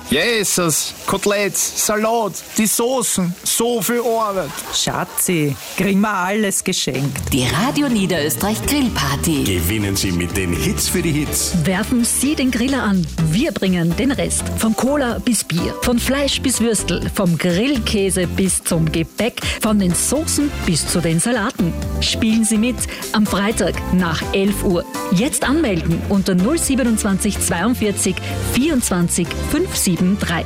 Jesus, Koteletts, Salat, die Soßen, so viel Arbeit. Schatzi, kriegen wir alles geschenkt. Die Radio Niederösterreich Grillparty. Gewinnen Sie mit den Hits für die Hits. Werfen Sie den Griller an. Wir bringen den Rest. Von Cola bis Bier, von Fleisch bis Würstel, vom Grillkäse bis zum Gebäck, von den Soßen bis zu den Salaten. Spielen Sie mit am Freitag nach 11 Uhr. Jetzt anmelden unter 027 42 24 573.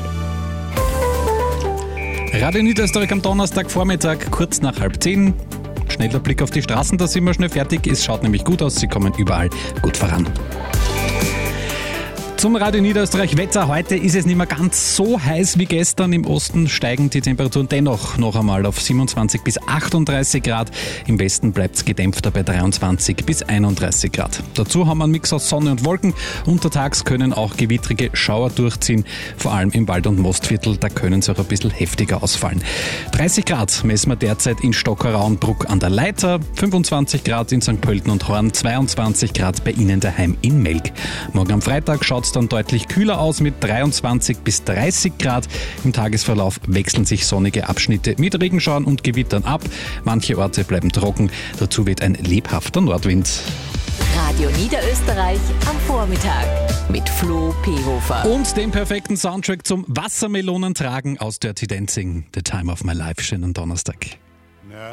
Radio Niederösterreich am Donnerstagvormittag, kurz nach 9:30. Schneller Blick auf die Straßen, da sind wir schnell fertig. Es schaut nämlich gut aus, sie kommen überall gut voran. Zum Radio Niederösterreich Wetter. Heute ist es nicht mehr ganz so heiß wie gestern. Im Osten steigen die Temperaturen dennoch noch einmal auf 27 bis 38 Grad. Im Westen bleibt es gedämpfter bei 23 bis 31 Grad. Dazu haben wir einen Mix aus Sonne und Wolken. Untertags können auch gewittrige Schauer durchziehen. Vor allem im Wald- und Mostviertel, da können sie auch ein bisschen heftiger ausfallen. 30 Grad messen wir derzeit in Stockerau-Bruck an der Leiter, 25 Grad in St. Pölten und Horn, 22 Grad bei Ihnen daheim in Melk. Morgen am Freitag schaut es dann deutlich kühler aus mit 23 bis 30 Grad. Im Tagesverlauf wechseln sich sonnige Abschnitte mit Regenschauern und Gewittern ab. Manche Orte bleiben trocken. Dazu weht ein lebhafter Nordwind. Radio Niederösterreich am Vormittag mit Flo Pehofer. Und dem perfekten Soundtrack zum Wassermelonentragen aus Dirty Dancing. The Time of My Life. Schönen Donnerstag.